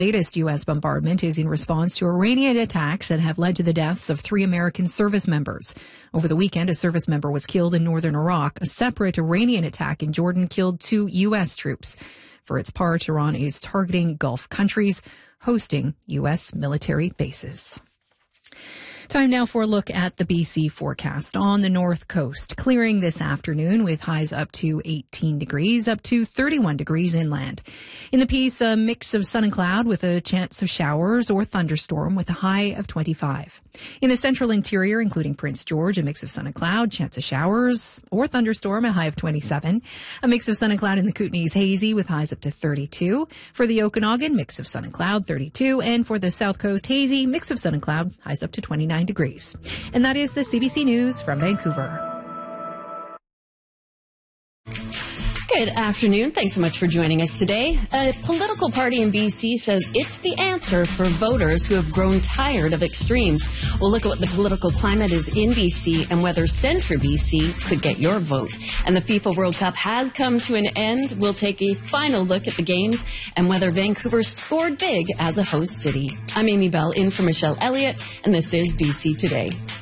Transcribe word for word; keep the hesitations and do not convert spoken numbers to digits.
latest U S bombardment is in response to Iranian attacks that have led to the deaths of three American service members. Over the weekend, a service member was killed in northern Iraq. A separate Iranian attack in Jordan killed two U S troops. For its part, Iran is targeting Gulf countries hosting U S military bases. Time now for a look at the B C forecast. On the north coast, clearing this afternoon with highs up to eighteen degrees, up to thirty-one degrees inland. In the piece, a mix of sun and cloud with a chance of showers or thunderstorm with a high of twenty-five. In the central interior, including Prince George, a mix of sun and cloud, chance of showers or thunderstorm, a high of twenty-seven. A mix of sun and cloud in the Kootenays, hazy with highs up to thirty-two. For the Okanagan, mix of sun and cloud, thirty-two. And for the south coast, hazy, mix of sun and cloud, highs up to twenty-nine degrees. And that is the C B C News from Vancouver. Good afternoon. Thanks so much for joining us today. A political party in B C says it's the answer for voters who have grown tired of extremes. We'll look at what the political climate is in B C and whether Centre B C could get your vote. And the FIFA World Cup has come to an end. We'll take a final look at the games and whether Vancouver scored big as a host city. I'm Amy Bell in for Michelle Elliott, and this is B C Today.